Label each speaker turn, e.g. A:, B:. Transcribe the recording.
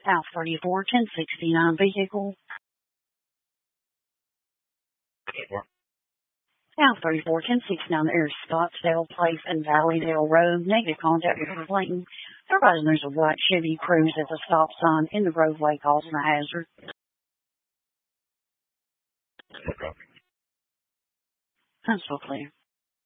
A: South 34, 1069 vehicle. South 34, 1069 Air Scottsdale Place and Valleydale Road. Negative contact with complainant. Everybody knows a white Chevy Cruze at the stop sign in the roadway causing a hazard. I'm so clear.